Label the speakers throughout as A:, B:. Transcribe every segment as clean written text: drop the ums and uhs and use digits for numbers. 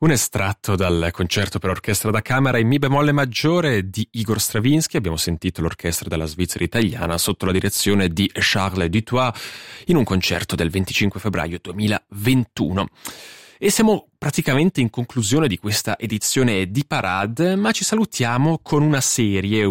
A: Un estratto dal concerto per orchestra da camera in mi bemolle maggiore di Igor Stravinsky. Abbiamo sentito l'orchestra della Svizzera italiana sotto la direzione di Charles Dutoit in un concerto del 25 febbraio 2021. E siamo praticamente in conclusione di questa edizione di Parade, ma ci salutiamo con una serie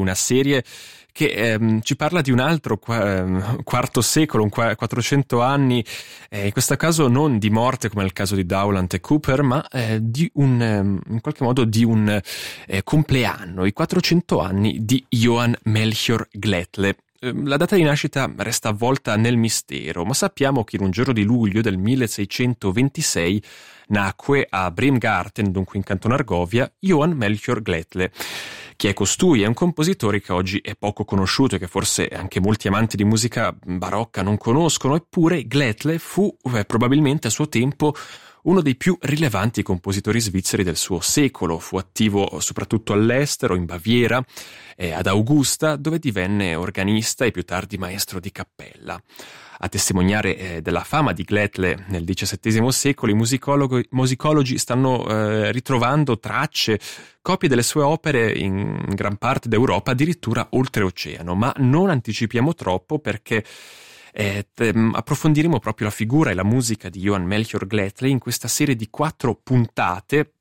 A: che ci parla di un altro quarto secolo, 400 anni, in questo caso non di morte come nel caso di Dowland e Cooper, ma di in qualche modo di un compleanno, i 400 anni di Johann Melchior Glättle. La data di nascita resta avvolta nel mistero, ma sappiamo che in un giorno di luglio del 1626 nacque a Bremgarten, dunque in Canton Argovia, Johann Melchior Glättle. Chi è costui? È un compositore che oggi è poco conosciuto e che forse anche molti amanti di musica barocca non conoscono, eppure Glättle fu probabilmente a suo tempo uno dei più rilevanti compositori svizzeri del suo secolo. Fu attivo soprattutto all'estero, in Baviera, ad Augusta, dove divenne organista e più tardi maestro di cappella. A testimoniare della fama di Glättle nel XVII secolo, i musicologi stanno ritrovando tracce, copie delle sue opere in gran parte d'Europa, addirittura oltreoceano. Ma non anticipiamo troppo, perché approfondiremo proprio la figura e la musica di Johann Melchior Glättle in questa serie di 4 puntate.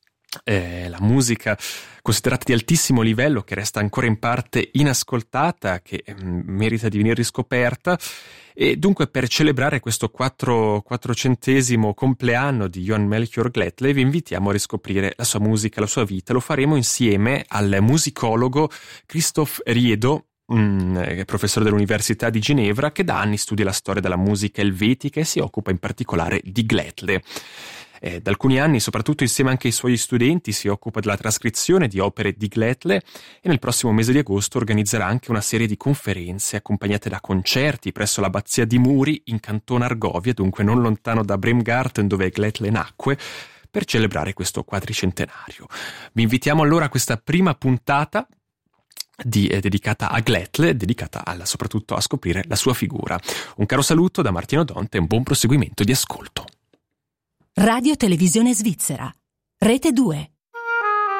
A: La musica considerata di altissimo livello, che resta ancora in parte inascoltata, che merita di venire riscoperta. E dunque, per celebrare questo 400° compleanno di Johann Melchior Glättle, vi invitiamo a riscoprire la sua musica, la sua vita. Lo faremo insieme al musicologo Christoph Riedo, professore dell'Università di Ginevra, che da anni studia la storia della musica elvetica e si occupa in particolare di Glättle. Da alcuni anni, soprattutto insieme anche ai suoi studenti, si occupa della trascrizione di opere di Glättle e nel prossimo mese di agosto organizzerà anche una serie di conferenze accompagnate da concerti presso l'abbazia di Muri in Canton Argovia, dunque non lontano da Bremgarten, dove Glättle nacque, per celebrare questo quadricentenario. Vi invitiamo allora a questa prima puntata dedicata a Glättle, dedicata soprattutto a scoprire la sua figura. Un caro saluto da Martino Donte e un buon proseguimento di ascolto.
B: Radio Televisione Svizzera, Rete 2.